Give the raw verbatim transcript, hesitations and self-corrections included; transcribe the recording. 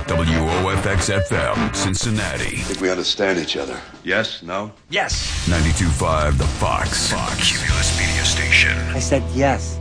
W O F X F M, Cincinnati. I think we understand each other. Yes? No? Yes. ninety-two point five The Fox. Fox. Cumulus Media Station. I said yes.